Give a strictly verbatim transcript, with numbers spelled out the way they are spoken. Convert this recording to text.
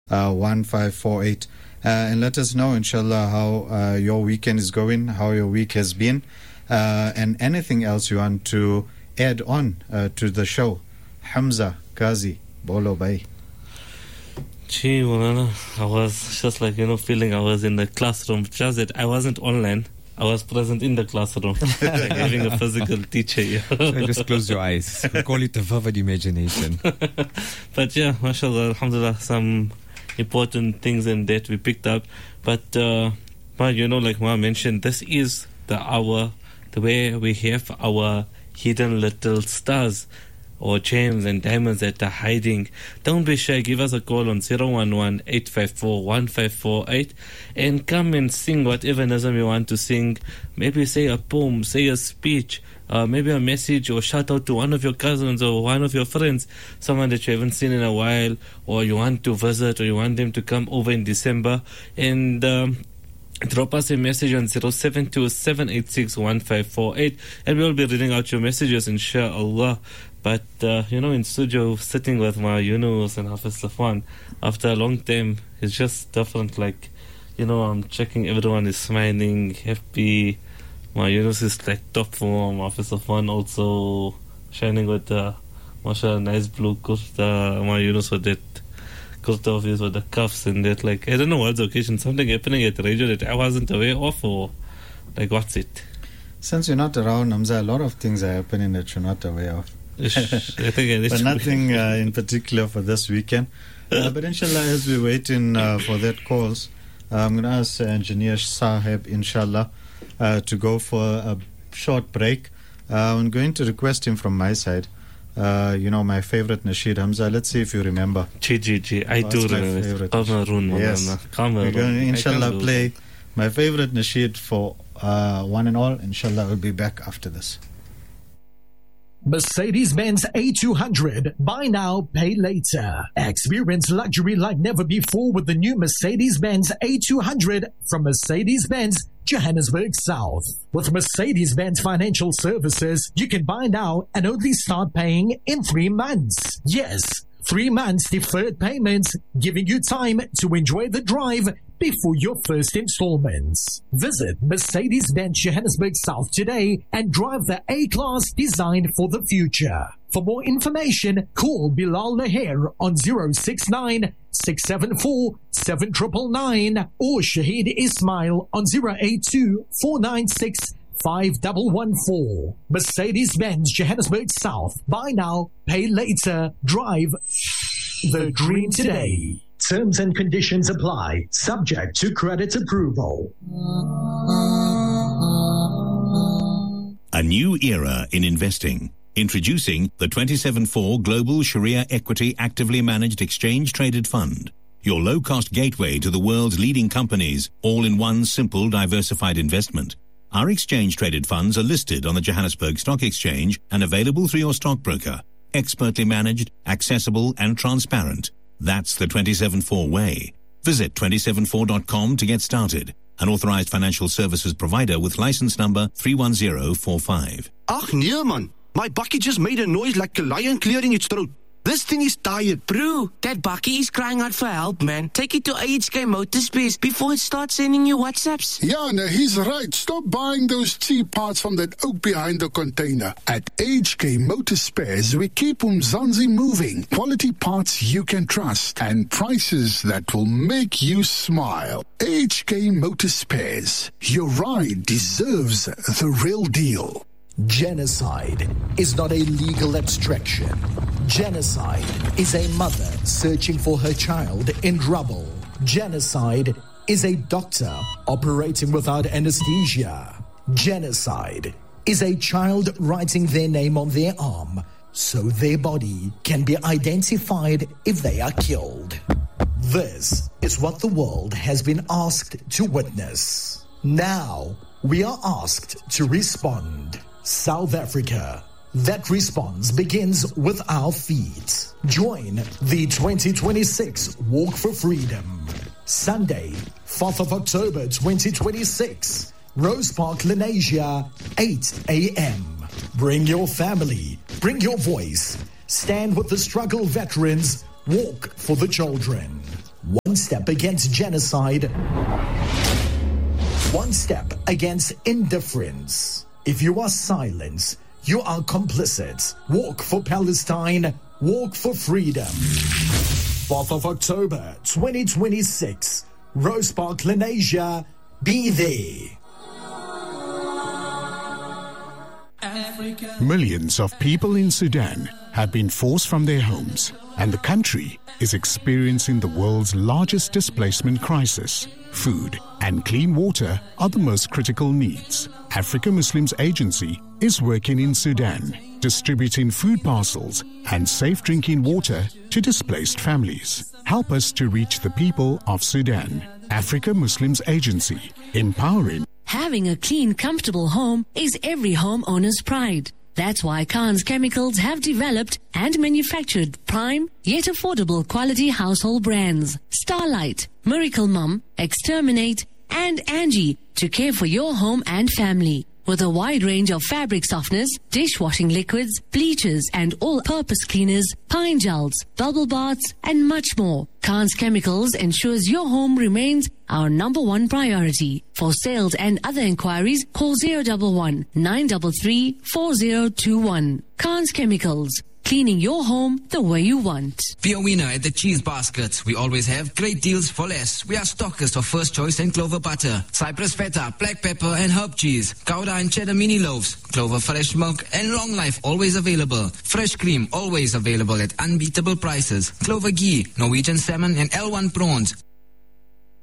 uh, one five four eight. Uh, and let us know, inshallah, how uh, your weekend is going, how your week has been, uh, and anything else you want to add on uh, to the show. Hamza, Qazi, Bolo Bhai. Gee, Mulana, I was just like, you know, feeling I was in the classroom. Just that I wasn't online. I was present in the classroom, like having a physical teacher. Yeah. So just close your eyes. We call it a vivid imagination. But yeah, mashallah, alhamdulillah, some important things in that we picked up. But, uh, but you know, like Ma mentioned, this is the hour, the way we have our hidden little stars or gems and diamonds that are hiding. Don't be shy. Give us a call on zero one one, eight five four, one five four eight and come and sing whatever Nazam you want to sing. Maybe say a poem, say a speech, uh, maybe a message, or shout out to one of your cousins or one of your friends, someone that you haven't seen in a while, or you want to visit, or you want them to come over in December. And um, drop us a message on zero seven two, seven eight six, one five four eight and we'll be reading out your messages, inshallah. But, uh, you know, in studio, sitting with my Yunus and Hafiz Safwan, after a long time, it's just different. Like, you know, I'm checking everyone is smiling, happy. My Yunus is like top form. Hafiz Safwan also shining with the, mashallah, nice blue kurta. My Yunus with that kurta of his with the cuffs and that. Like, I don't know what's the occasion. Something happening at the radio that I wasn't aware of, or like, what's it? Since you're not around, Hamza, a lot of things are happening that you're not aware of. But nothing uh, in particular for this weekend. Uh, but inshallah, as we're waiting uh, for that calls, uh, I'm going to ask uh, Engineer Sahib, inshallah, uh, to go for a short break. Uh, I'm going to request him from my side. Uh, you know, my favorite Nasheed, Hamza. Let's see if you remember. G G G, I What's do my remember. favorite? Cameroon, yes. Cameroon. We're going to, inshallah, play my favorite Nasheed for uh, one and all. Inshallah, we'll be back after this. Mercedes-Benz A two hundred. Buy now, pay later. Experience luxury like never before with the new Mercedes-Benz A two hundred from Mercedes-Benz Johannesburg South. With Mercedes-Benz Financial Services, you can buy now and only start paying in three months. Yes, three months deferred payments, giving you time to enjoy the drive before your first installments. Visit Mercedes-Benz Johannesburg South today and drive the A-Class designed for the future. For more information, call Bilal Laher on zero six nine, six seven four, seven nine nine nine or Shahid Ismail on zero eight two, four nine six, five one one four. Mercedes-Benz Johannesburg South. Buy now, pay later. Drive the dream today. Terms and conditions apply, subject to credit approval. A new era in investing. Introducing the twenty-seven four Global Sharia Equity Actively Managed Exchange Traded Fund. Your low-cost gateway to the world's leading companies, all in one simple diversified investment. Our exchange-traded funds are listed on the Johannesburg Stock Exchange and available through your stockbroker. Expertly managed, accessible and transparent. That's the twenty-seven four way. Visit two seven four dot com to get started. An authorized financial services provider with license number three one zero four five. Ach nee man, my bakkie just made a noise like a lion clearing its throat. This thing is tired. Bro, that bakkie is crying out for help, man. Take it to A H K Motorspace before it starts sending you WhatsApps. Yeah, no, he's right. Stop buying those cheap parts from that oak behind the container. At A H K Motorspares, we keep Umzansi moving. Quality parts you can trust and prices that will make you smile. A H K Motorspares. Your ride deserves the real deal. Genocide is not a legal abstraction. Genocide is a mother searching for her child in rubble. Genocide is a doctor operating without anesthesia. Genocide is a child writing their name on their arm so their body can be identified if they are killed. This is what the world has been asked to witness. Now we are asked to respond. South Africa. That response begins with our feet. Join the twenty twenty-six Walk for Freedom. Sunday, fourth of October twenty twenty-six. Rose Park, Lenasia, eight a.m. Bring your family. Bring your voice. Stand with the struggle veterans. Walk for the children. One step against genocide. One step against indifference. If you are silent, you are complicit. Walk for Palestine. Walk for freedom. fourth of October, twenty twenty-six. Rose Park, Lenasia. Be there. Millions of people in Sudan have been forced from their homes, and the country is experiencing the world's largest displacement crisis. Food and clean water are the most critical needs. Africa Muslims Agency is working in Sudan, distributing food parcels and safe drinking water to displaced families. Help us to reach the people of Sudan. Africa Muslims Agency, empowering. Having a clean, comfortable home is every homeowner's pride. That's why Khan's Chemicals have developed and manufactured prime yet affordable quality household brands. Starlight, Miracle Mum, Exterminate, and Angie to care for your home and family. With a wide range of fabric softeners, dishwashing liquids, bleachers, and all-purpose cleaners, pine gels, bubble baths, and much more, Khan's Chemicals ensures your home remains our number one priority. For sales and other inquiries, call zero one one, nine three three, four zero two one. Khan's Chemicals, cleaning your home the way you want. Be a winner at the Cheese Basket. We always have great deals for less. We are stockers of First Choice and Clover Butter, Cypress Feta, Black Pepper and Herb Cheese, Gouda and Cheddar Mini Loaves, Clover Fresh Milk and Long Life always available. Fresh Cream always available at unbeatable prices. Clover Ghee, Norwegian Salmon and L one Prawns.